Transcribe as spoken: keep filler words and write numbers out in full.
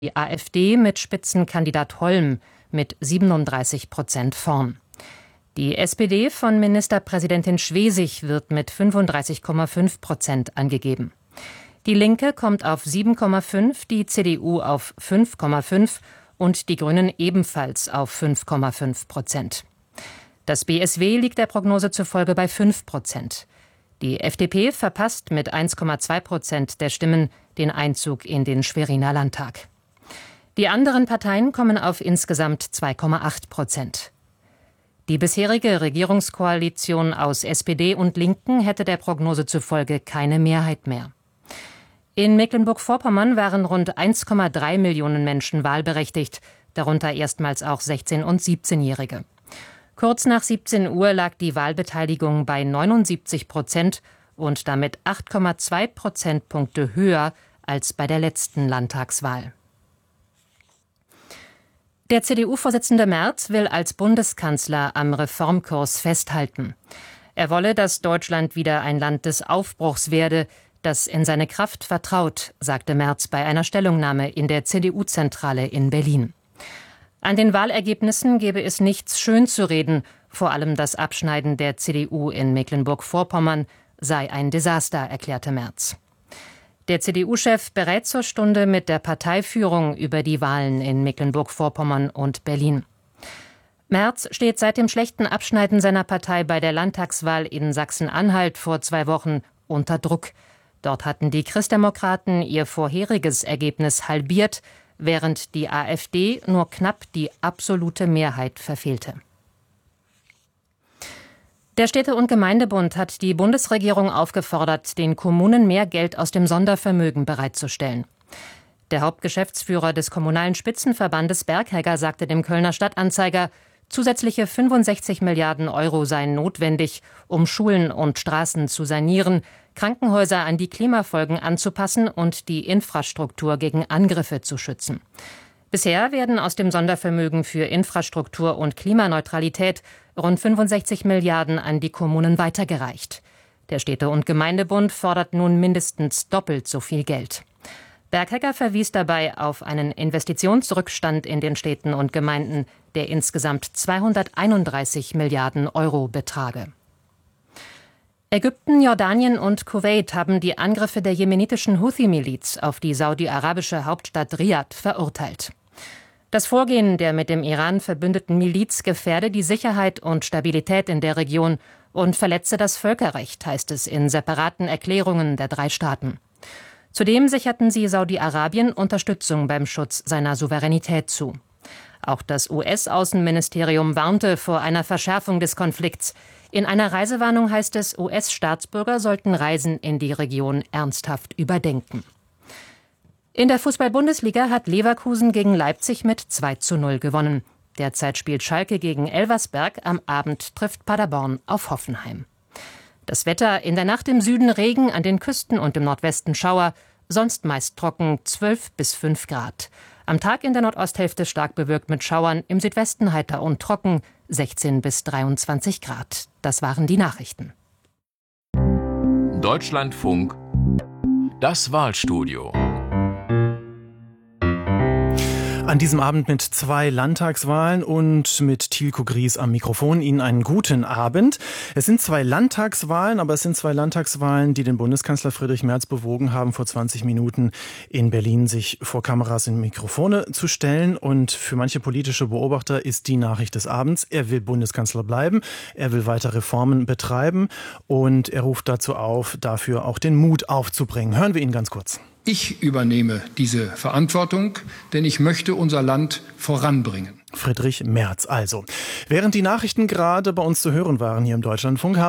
die AfD mit Spitzenkandidat Holm mit siebenunddreißig Prozent vorn. Die S P D von Ministerpräsidentin Schwesig wird mit fünfunddreißig Komma fünf Prozent angegeben. Die Linke kommt auf sieben Komma fünf, die C D U auf fünf Komma fünf und die Grünen ebenfalls auf fünf Komma fünf Prozent. Das B S W liegt der Prognose zufolge bei fünf Prozent. Die F D P verpasst mit eins Komma zwei Prozent der Stimmen den Einzug in den Schweriner Landtag. Die anderen Parteien kommen auf insgesamt zwei Komma acht Prozent. Die bisherige Regierungskoalition aus S P D und Linken hätte der Prognose zufolge keine Mehrheit mehr. In Mecklenburg-Vorpommern waren rund eins Komma drei Millionen Menschen wahlberechtigt, darunter erstmals auch sechzehn- und siebzehnjährige. Kurz nach siebzehn Uhr lag die Wahlbeteiligung bei neunundsiebzig Prozent und damit acht Komma zwei Prozentpunkte höher als bei der letzten Landtagswahl. Der C D U-Vorsitzende Merz will als Bundeskanzler am Reformkurs festhalten. Er wolle, dass Deutschland wieder ein Land des Aufbruchs werde, das in seine Kraft vertraut, sagte Merz bei einer Stellungnahme in der C D U-Zentrale in Berlin. An den Wahlergebnissen gebe es nichts schönzureden, vor allem das Abschneiden der C D U in Mecklenburg-Vorpommern sei ein Desaster, erklärte Merz. Der C D U-Chef berät zur Stunde mit der Parteiführung über die Wahlen in Mecklenburg-Vorpommern und Berlin. Merz steht seit dem schlechten Abschneiden seiner Partei bei der Landtagswahl in Sachsen-Anhalt vor zwei Wochen unter Druck. Dort hatten die Christdemokraten ihr vorheriges Ergebnis halbiert, während die AfD nur knapp die absolute Mehrheit verfehlte. Der Städte- und Gemeindebund hat die Bundesregierung aufgefordert, den Kommunen mehr Geld aus dem Sondervermögen bereitzustellen. Der Hauptgeschäftsführer des Kommunalen Spitzenverbandes Berghegger sagte dem Kölner Stadtanzeiger, zusätzliche fünfundsechzig Milliarden Euro seien notwendig, um Schulen und Straßen zu sanieren, Krankenhäuser an die Klimafolgen anzupassen und die Infrastruktur gegen Angriffe zu schützen. Bisher werden aus dem Sondervermögen für Infrastruktur und Klimaneutralität rund fünfundsechzig Milliarden an die Kommunen weitergereicht. Der Städte- und Gemeindebund fordert nun mindestens doppelt so viel Geld. Berghegger verwies dabei auf einen Investitionsrückstand in den Städten und Gemeinden, der insgesamt zweihunderteinunddreißig Milliarden Euro betrage. Ägypten, Jordanien und Kuwait haben die Angriffe der jemenitischen Houthi-Miliz auf die saudi-arabische Hauptstadt Riad verurteilt. Das Vorgehen der mit dem Iran verbündeten Miliz gefährde die Sicherheit und Stabilität in der Region und verletze das Völkerrecht, heißt es in separaten Erklärungen der drei Staaten. Zudem sicherten sie Saudi-Arabien Unterstützung beim Schutz seiner Souveränität zu. Auch das U S-Außenministerium warnte vor einer Verschärfung des Konflikts. In einer Reisewarnung heißt es, U S-Staatsbürger sollten Reisen in die Region ernsthaft überdenken. In der Fußball-Bundesliga hat Leverkusen gegen Leipzig mit zwei zu null gewonnen. Derzeit spielt Schalke gegen Elversberg, am Abend trifft Paderborn auf Hoffenheim. Das Wetter: in der Nacht im Süden Regen, an den Küsten und im Nordwesten Schauer, sonst meist trocken, zwölf bis fünf Grad. Am Tag in der Nordosthälfte stark bewölkt mit Schauern, im Südwesten heiter und trocken, sechzehn bis dreiundzwanzig Grad. Das waren die Nachrichten. Deutschlandfunk, das Wahlstudio. An diesem Abend mit zwei Landtagswahlen und mit Thielko Gries am Mikrofon. Ihnen einen guten Abend. Es sind zwei Landtagswahlen, aber es sind zwei Landtagswahlen, die den Bundeskanzler Friedrich Merz bewogen haben, vor zwanzig Minuten in Berlin sich vor Kameras und Mikrofone zu stellen. Und für manche politische Beobachter ist die Nachricht des Abends: Er will Bundeskanzler bleiben, er will weiter Reformen betreiben und er ruft dazu auf, dafür auch den Mut aufzubringen. Hören wir ihn ganz kurz. Ich übernehme diese Verantwortung, denn ich möchte unser Land voranbringen. Friedrich Merz also. Während die Nachrichten gerade bei uns zu hören waren hier im Deutschlandfunk, haben